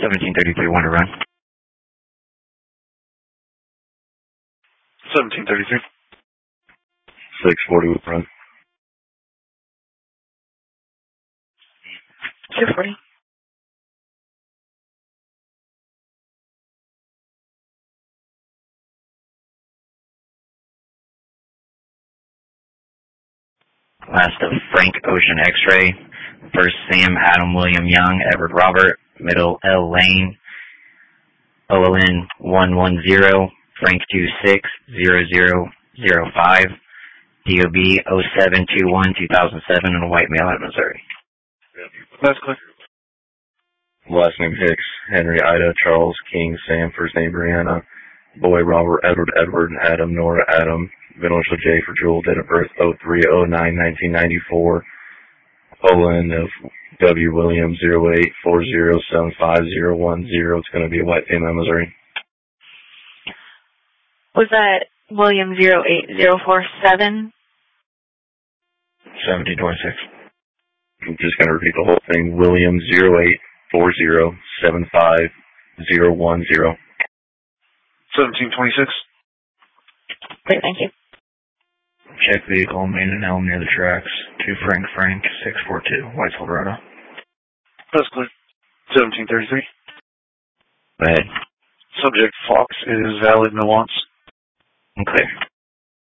1733, one to run. 1733. 640 with run. 240. Last of Frank Ocean X-Ray. First Sam Adam William Young Edward Robert. Middle L Lane. OLN 110. Frank 260005. DOB 0721 2007 in a white male out of Missouri. That's clear. Last name Hicks, Henry, Ida, Charles, King, Sam, first name Brianna, boy Robert, Edward, Adam, Nora, Adam, middle initial J for Jewel, date of birth 03/09/1994, OLN of W. William 0840751010. It's going to be a white female, Missouri. Was that William 08047? 1726. I'm just going to repeat the whole thing. William 0840751010. 1726. Great, thank you. Check vehicle, main and elm near the tracks. 2 Frank 642, White Silverado. That's clear. 1733. Go ahead. Subject Fox is valid, no wants. Okay.